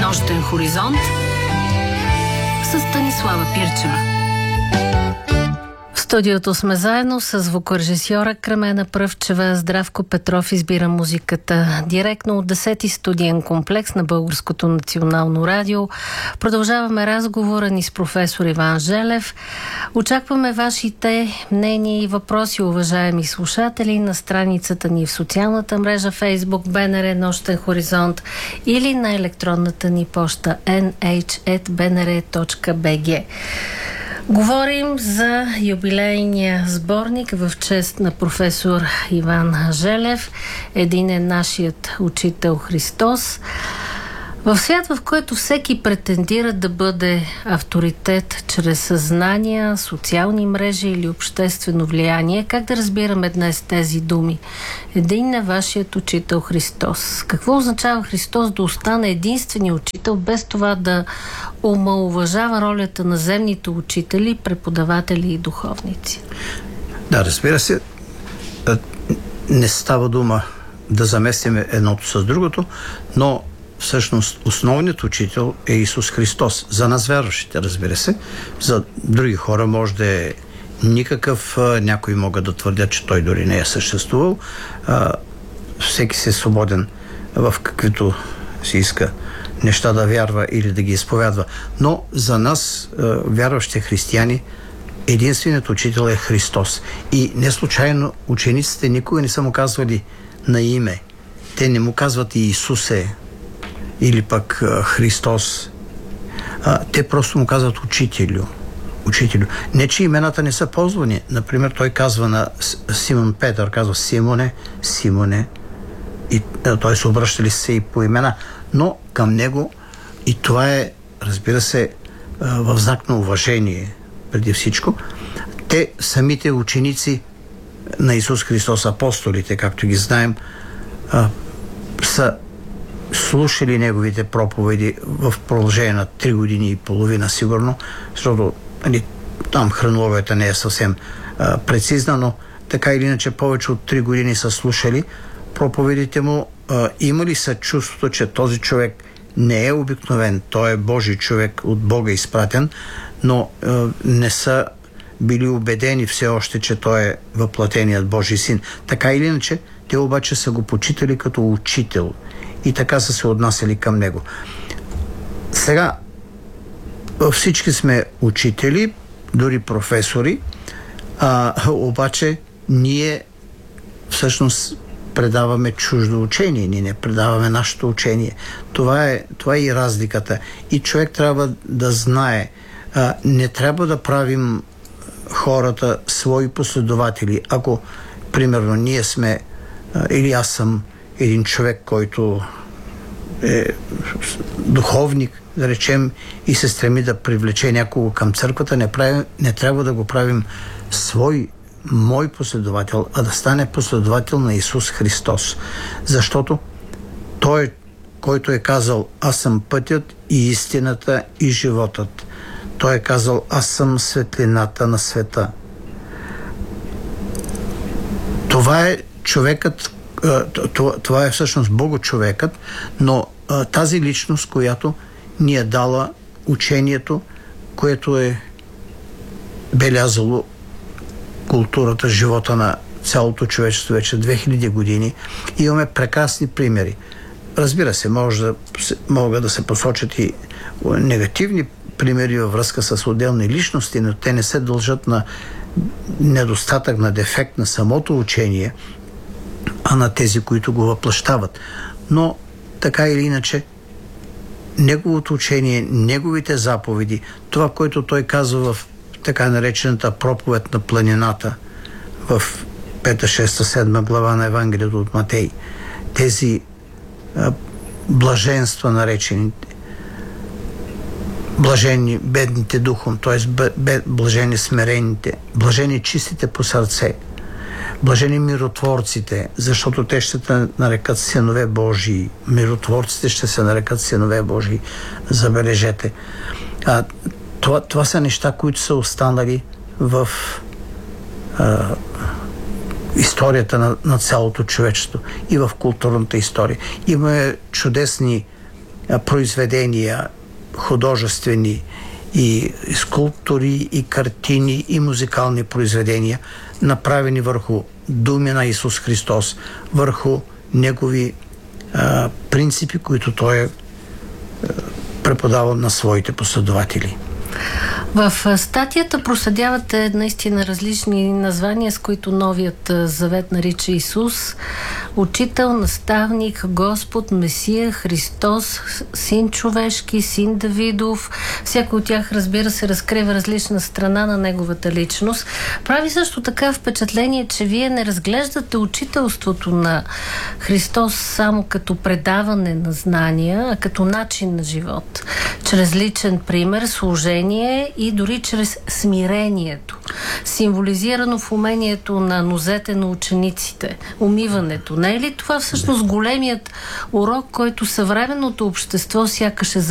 Нощен хоризонт с Станислава Пирчева. В студиото сме заедно с звукорежисьора Кремена Пръвчева. Здравко Петров избира музиката директно от 10-ти студиен комплекс на Българското национално радио. Продължаваме разговора ни с професор Иван Желев. Очакваме вашите мнения и въпроси, уважаеми слушатели, на страницата ни в социалната мрежа Facebook БНР Нощен хоризонт или на електронната ни поща nh@bnr.bg. Говорим за юбилейния сборник в чест на професор Иван Желев. Един е нашият учител Христос. В свят, в който всеки претендира да бъде авторитет чрез съзнания, социални мрежи или обществено влияние, как да разбираме днес тези думи? Един е вашият учител Христос. Какво означава Христос да остане единствения учител, без това да омаловажава ролята на земните учители, преподаватели и духовници? Да, разбира се, не става дума да заместим едното с другото, но всъщност основният учител е Исус Христос. За нас вярващите, разбира се. За други хора може да е никакъв. Някои могат да твърдят, че той дори не е съществувал. Всеки се е свободен в каквито си иска неща да вярва или да ги изповядва. Но за нас, вярващите християни, единственият учител е Христос. И не случайно учениците никога не са му казвали на име. Те не му казват и Исусе или пък Христос. Те просто му казват учителю. Не, че имената не са ползвани. Например, той казва на Симон Петър, казва Симоне. И той се обръщали се и по имена. Но към него, и това е, разбира се, в знак на уважение преди всичко, те, самите ученици на Исус Христос, апостолите, както ги знаем, са слушали неговите проповеди в продължение на 3 години и половина сигурно, защото там хронологията не е съвсем прецизна, но така или иначе повече от 3 години са слушали проповедите му. Имали са чувството, че този човек не е обикновен, той е Божий човек, от Бога изпратен, но не са били убедени все още, че той е въплатеният Божий син. Така или иначе, те обаче са го почитали като учител и така са се отнасяли към него. Сега всички сме учители, дори професори, обаче ние всъщност предаваме чуждо учение, ние не предаваме нашето учение. Това е и разликата. И човек трябва да знае, не трябва да правим хората свои последователи. Ако, примерно, ние сме, или аз съм един човек, който е духовник, да речем, и се стреми да привлече някого към църквата, не трябва да го правим мой последовател, а да стане последовател на Исус Христос. Защото Той, който е казал: аз съм пътят и истината и животът. Той е казал: аз съм светлината на света. Това е човекът, това е всъщност Богочовекът, но тази личност, която ни е дала учението, което е белязало културата, живота на цялото човечество вече 2000 години. Имаме прекрасни примери. Разбира се, могат да се посочат и негативни примери във връзка с отделни личности, но те не се дължат на недостатък, на дефект на самото учение, а на тези, които го въплъщават. Но така или иначе, неговото учение, неговите заповеди, това, което той казва в така наречената проповед на планината в 5, 6, 7 глава на Евангелието от Матей, тези блаженства наречените, блажени бедните духом, т.е. блажени смирените, блажени чистите по сърце, блажени миротворците, защото те ще се нарекат синове Божии. Миротворците ще се нарекат синове Божии. Забележете. Това са неща, които са останали в историята на цялото човечество и в културната история. Има чудесни произведения, художествени и скулптури, и картини, и музикални произведения, направени върху думи на Исус Христос, върху негови принципи, които той е преподавал на своите последователи. В статията проследявате наистина различни названия, с които Новият завет нарича Исус: Учител, наставник, Господ, Месия, Христос, Син човешки, Син Давидов. Всяко от тях, разбира се, разкрива различна страна на неговата личност. Прави също така впечатление, че вие не разглеждате учителството на Христос само като предаване на знания, а като начин на живот. Чрез личен пример, служение и дори чрез смирението, символизирано в умението на нозете на учениците, умиването. Не е ли това всъщност големият урок, който съвременното общество сякаш е